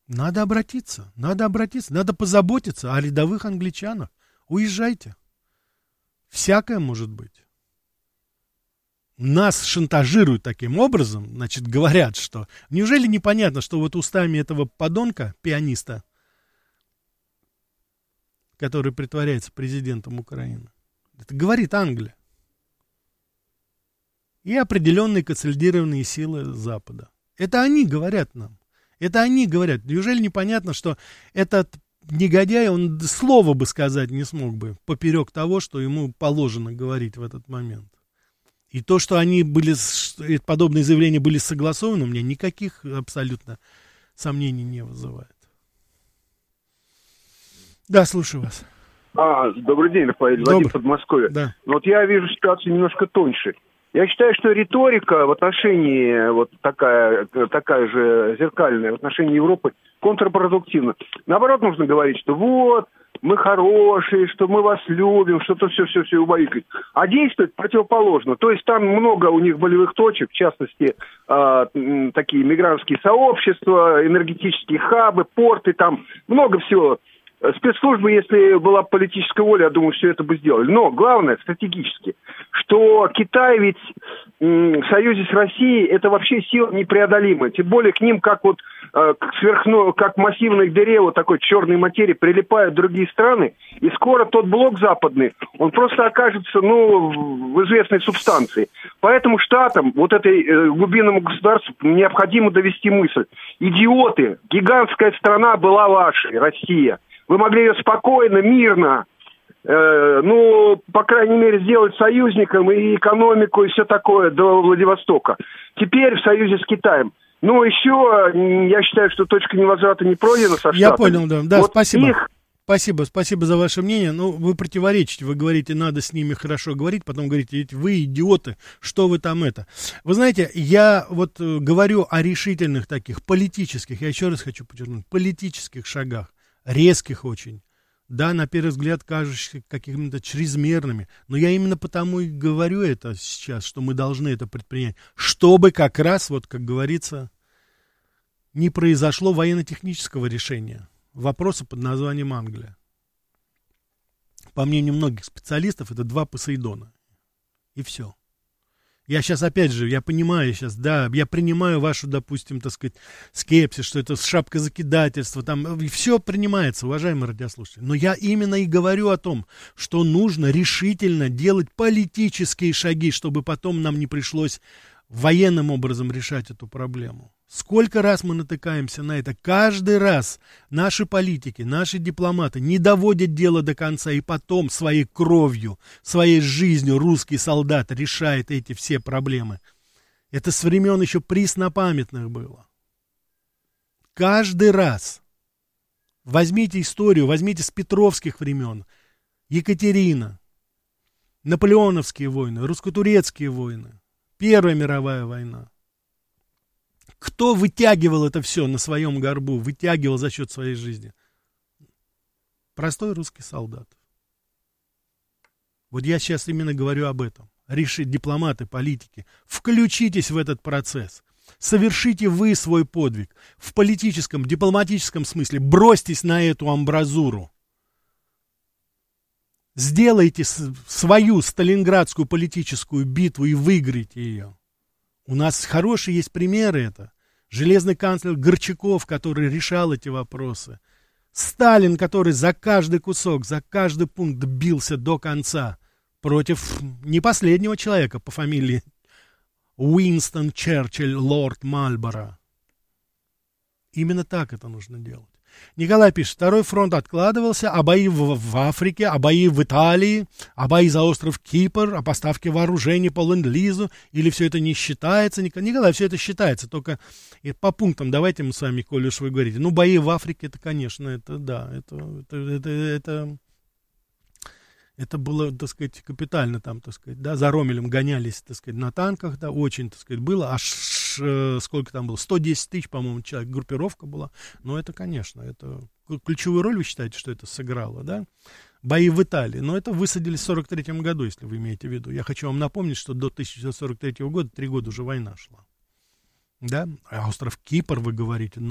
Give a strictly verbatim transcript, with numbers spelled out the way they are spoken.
Надо обратиться, надо обратиться, надо позаботиться о рядовых англичанах. Уезжайте. Всякое может быть. Нас шантажируют таким образом, значит, говорят, что... Неужели непонятно, что вот устами этого подонка, пианиста, который притворяется президентом Украины, это говорит Англия. И определенные консолидированные силы Запада. Это они говорят нам. Это они говорят. Неужели непонятно, что этот негодяй, он слова бы сказать не смог бы поперек того, что ему положено говорить в этот момент. И то, что они были, подобные заявления были согласованы, у меня никаких абсолютно сомнений не вызывает. Да, слушаю вас. А, добрый день, Рафаэль, Владимир, Подмосковье. Да. Вот я вижу ситуацию немножко тоньше. Я считаю, что риторика в отношении, вот такая, такая же зеркальная, в отношении Европы контрпродуктивна. Наоборот, нужно говорить, что вот, мы хорошие, что мы вас любим, что-то все-все-все убаюкать. А действует противоположно. То есть там много у них болевых точек, в частности, э, такие мигрантские сообщества, энергетические хабы, порты, там много всего. Спецслужбы, если была политическая воля, я думаю, все это бы сделали. Но главное, стратегически, что Китай ведь м, в союзе с Россией, это вообще сила непреодолимая. Тем более к ним, как вот э, сверхно, как массивной дыре, вот такой черной материи, прилипают другие страны, и скоро тот блок западный, он просто окажется, ну, в известной субстанции. Поэтому штатам, вот этой э, глубинному государству, необходимо довести мысль. Идиоты, гигантская страна была вашей, Россия. Вы могли ее спокойно, мирно, э, ну, по крайней мере, сделать союзником и экономику, и все такое до Владивостока. Теперь в союзе с Китаем. Ну, еще, я считаю, что точка невозврата не пройдена со штатами. Я понял, да. Да, вот спасибо. Их... Спасибо, спасибо за ваше мнение. Ну, вы противоречите, вы говорите, надо с ними хорошо говорить, потом говорите, ведь вы идиоты, что вы там это. Вы знаете, я вот э, говорю о решительных таких политических, я еще раз хочу подчеркнуть, политических шагах. Резких очень, да, на первый взгляд кажущихся какими-то чрезмерными, но я именно потому и говорю это сейчас, что мы должны это предпринять, чтобы как раз, вот как говорится, не произошло военно-технического решения вопроса под названием Англия. По мнению многих специалистов, это два Посейдона, и все. Я сейчас, опять же, я понимаю сейчас, да, я принимаю вашу, допустим, так сказать, скепсис, что это шапкозакидательство, там, и все принимается, уважаемые радиослушатели. Но я именно и говорю о том, что нужно решительно делать политические шаги, чтобы потом нам не пришлось военным образом решать эту проблему. Сколько раз мы натыкаемся на это? Каждый раз наши политики, наши дипломаты не доводят дело до конца, и потом своей кровью, своей жизнью русский солдат решает эти все проблемы. Это с времен еще преснопамятных было. Каждый раз. Возьмите историю, возьмите с петровских времен. Екатерина, наполеоновские войны, русско-турецкие войны, Первая мировая война. Кто вытягивал это все на своем горбу, вытягивал за счет своей жизни? Простой русский солдат. Вот я сейчас именно говорю об этом. Решите, дипломаты, политики, включитесь в этот процесс. Совершите вы свой подвиг. В политическом, дипломатическом смысле бросьтесь на эту амбразуру. Сделайте свою сталинградскую политическую битву и выиграйте ее. У нас хорошие есть примеры это. Железный канцлер Горчаков, который решал эти вопросы. Сталин, который за каждый кусок, за каждый пункт бился до конца. Против не последнего человека по фамилии Уинстон Черчилль, лорд Мальборо. Именно так это нужно делать. Николай пишет, второй фронт откладывался, а бои в, в Африке, а бои в Италии, а бои за остров Кипр, а поставки вооружений по ленд-лизу, или все это не считается? Николай, все это считается, только по пунктам давайте мы с вами, коли уж вы говорите. Ну, бои в Африке, это, конечно, это, да, это, это, это, это, это было, так сказать, капитально там, так сказать, да, за Ромелем гонялись, так сказать, на танках, да, очень, так сказать, было, аж сколько там было, сто десять тысяч, по-моему, человек, группировка была, но это, конечно, это ключевую роль, вы считаете, что это сыграло, да, бои в Италии, но это высадились в сорок третьем году, если вы имеете в виду, я хочу вам напомнить, что до тысяча девятьсот сорок третьего года, три года уже война шла, да, а остров Кипр, вы говорите,